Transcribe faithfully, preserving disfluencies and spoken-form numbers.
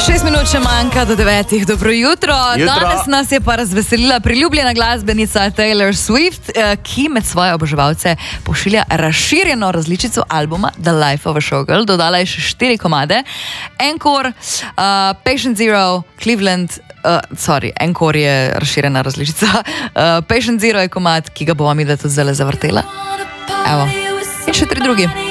Šest minut še manjka do devetih. Dobro jutro. Jutro. Danes nas je pa razveselila priljubljena glasbenica Taylor Swift, ki med svoje oboževalce pošilja razširjeno različico albuma The Life of a Showgirl. Dodala je še štiri komade. Encore, uh, Patient Zero, Cleveland, uh, sorry, Encore je razširjena različica. Uh, Patient Zero je komad, ki ga bomo mi da tudi zdaj zavrtela. Evo. In še tri drugi.